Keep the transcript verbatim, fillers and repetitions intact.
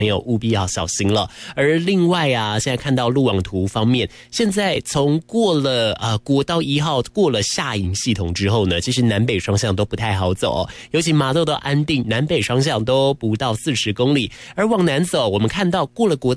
朋友务必要小心了。而另外啊，现在看到路网图方面，现在从过了呃国道一号过了下营系统之后呢，其实南北双向都不太好走哦，尤其麻豆到安定南北双向都不到四十公里，而往南走，我们看到过了国道